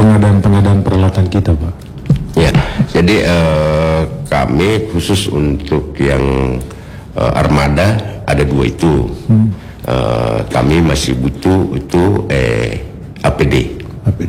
pengadaan peralatan kita, Pak? Ya, jadi kami khusus untuk yang armada ada 2 itu. Kami masih butuh itu APD.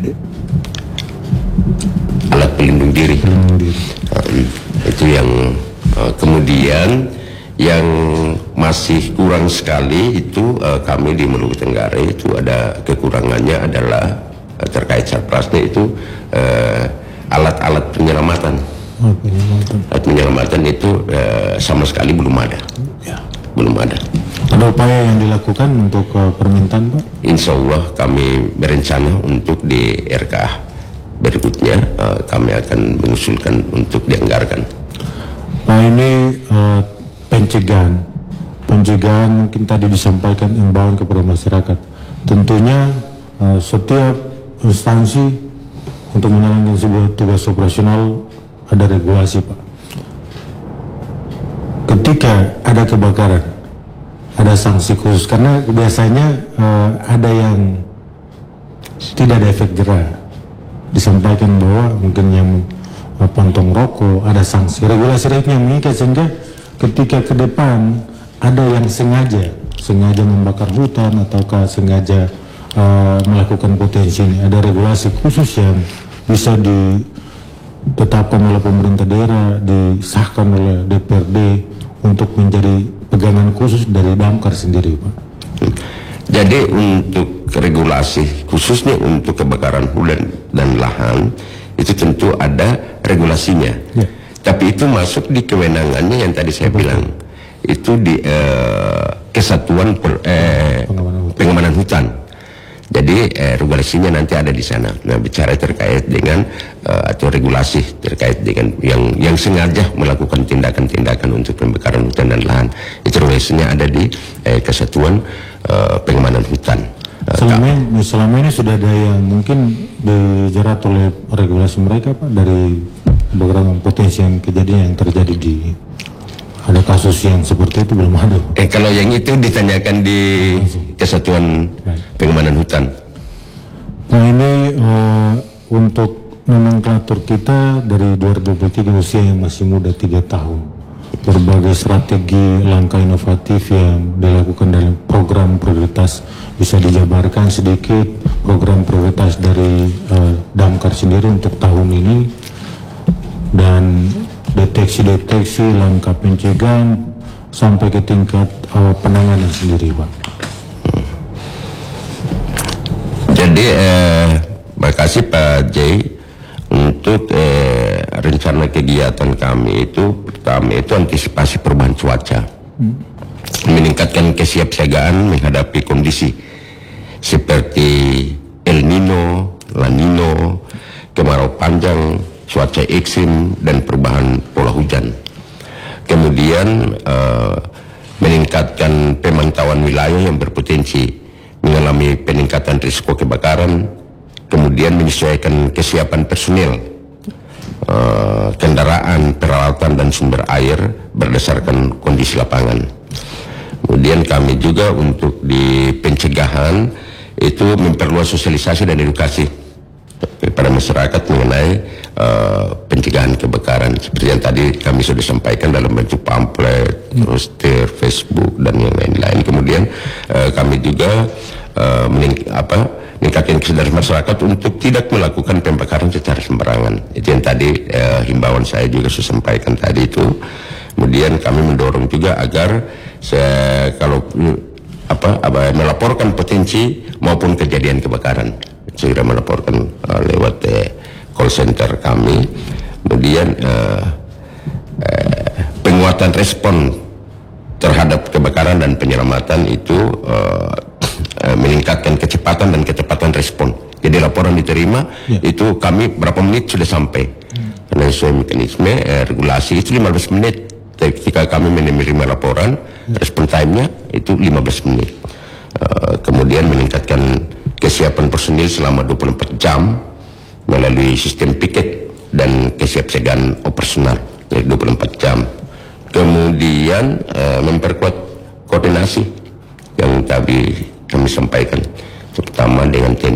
Alat pelindung diri. Itu yang kemudian yang masih kurang sekali itu kami di Maluku Tenggara itu ada kekurangannya adalah terkait Sarprasnya itu alat-alat penyelamatan. Alat penyelamatan itu sama sekali belum ada. Belum ada. Ada upaya yang dilakukan untuk permintaan, Pak? Insya Allah kami berencana untuk di RKA berikutnya kami akan mengusulkan untuk dianggarkan. Pak, ini pencegahan mungkin tadi disampaikan imbauan kepada masyarakat. Tentunya setiap instansi untuk menjalankan sebuah tugas operasional ada regulasi, Pak. Ketika ada kebakaran, ada sanksi khusus, karena biasanya ada yang tidak ada efek jerah. Disampaikan bahwa mungkin yang pontong rokok, ada sanksi. Regulasi yang mengikat sehingga ketika ke depan ada yang sengaja membakar hutan ataukah sengaja melakukan potensi ini, ada regulasi khusus yang bisa ditetapkan oleh pemerintah daerah, disahkan oleh DPRD untuk menjadi pegangan khusus dari Damkar sendiri, Pak. Jadi untuk regulasi khususnya untuk kebakaran hutan dan lahan itu tentu ada regulasinya. Tapi itu masuk di kewenangannya yang tadi saya bilang. Itu di Kesatuan Pengamanan Hutan. Jadi regulasinya nanti ada di sana. Nah, bicara terkait dengan atau regulasi terkait dengan yang sengaja melakukan tindakan-tindakan untuk pembakaran hutan dan lahan, itu regulasinya ada di Kesatuan Pengamanan Hutan. Selama ini sudah ada yang mungkin dijerat oleh regulasi mereka, Pak, dari beberapa potensi yang kejadian yang terjadi ada kasus yang seperti itu belum ada. Kalau yang itu ditanyakan di Kesatuan Pengamanan Hutan. Nah, ini untuk nomenklatur kita dari 2023 usia yang masih muda 3 tahun. Berbagai strategi langkah inovatif yang dilakukan dalam program prioritas, bisa dijabarkan sedikit program prioritas dari Damkar sendiri untuk tahun ini dan deteksi langkah pencegahan sampai ke tingkat penanganan sendiri, Pak. Jadi makasih Pak J. Untuk rencana kegiatan kami itu pertama itu antisipasi perubahan cuaca, meningkatkan kesiapsiagaan menghadapi kondisi seperti El Nino, La Nino, kemarau panjang, cuaca ekstrim dan perubahan pola hujan. Kemudian meningkatkan pemantauan wilayah yang berpotensi mengalami peningkatan risiko kebakaran, kemudian menyesuaikan kesiapan personil, kendaraan, peralatan dan sumber air berdasarkan kondisi lapangan. Kemudian kami juga untuk di pencegahan itu memperluas sosialisasi dan edukasi kepada masyarakat mengenai pencegahan kebakaran seperti yang tadi kami sudah sampaikan dalam bentuk pamflet, poster, Facebook dan yang lain-lain. Kemudian kami juga meningkatkan kesadaran masyarakat untuk tidak melakukan pembakaran secara sembarangan. Itu yang tadi himbauan saya juga saya sampaikan tadi itu. Kemudian kami mendorong juga agar kalau melaporkan potensi maupun kejadian kebakaran segera melaporkan lewat call center kami. Kemudian penguatan respon terhadap kebakaran dan penyelamatan itu meningkatkan kecepatan dan kecepatan respon. Jadi laporan diterima itu kami berapa menit sudah sampai. Karena sesuai mekanisme regulasi itu 15 menit. Ketika kami menerima laporan, respon time-nya itu 15 menit. Kemudian meningkatkan kesiapan personil selama 24 jam melalui sistem piket dan kesiapsiagaan operasional 24 jam. Kemudian memperkuat koordinasi yang tadi kami sampaikan, terutama dengan TNI